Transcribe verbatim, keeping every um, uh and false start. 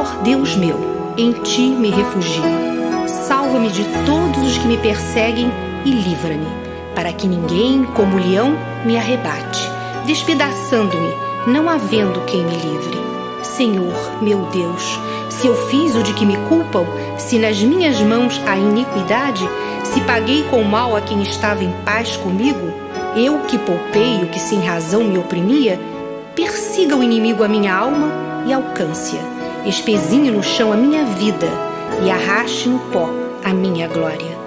Senhor Deus meu, em Ti me refugio. Salva-me de todos os que me perseguem e livra-me, para que ninguém, como leão, me arrebate, despedaçando-me, não havendo quem me livre. Senhor, meu Deus, se eu fiz o de que me culpam, se nas minhas mãos há iniquidade, se paguei com mal a quem estava em paz comigo, eu que poupei o que sem razão me oprimia, persiga o inimigo a minha alma e alcance-a, espezinhe no chão a minha vida e arraste no pó a minha glória.